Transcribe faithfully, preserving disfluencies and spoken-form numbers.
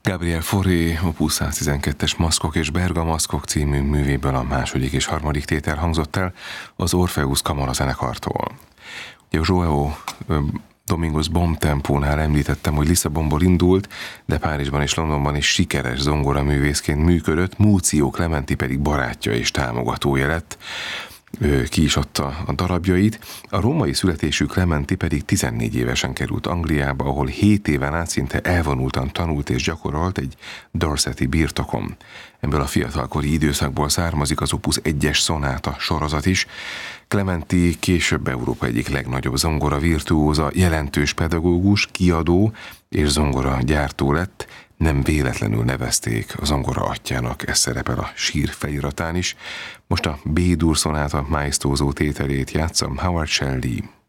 Gabriel Fauré opus száztizenkettes Maszkok és Bergamaszkok című művéből a második és harmadik tétel hangzott el az Orpheus Kamara zenekartól. João Domingos Bomtempónál említettem, hogy Lisszabonból indult, de Párizsban és Londonban is sikeres zongoraművészként működött, Múció Clementi pedig barátja és támogatója lett. Ő ki is adta a darabjait. A római születésű Clementi pedig tizennégy évesen került Angliába, ahol hét éven át szinte elvonultan tanult és gyakorolt egy Dorseti birtokon. Ebből a fiatalkori időszakból származik az Opus egyes szonáta sorozat is. Clementi később Európa egyik legnagyobb zongora virtuóza, jelentős pedagógus, kiadó és zongora gyártó lett. Nem véletlenül nevezték a zongora atyjának, ez szerepel a sír feliratán is. Most a B-dur szonáta májsztózó tételét játszom, Howard Shelley.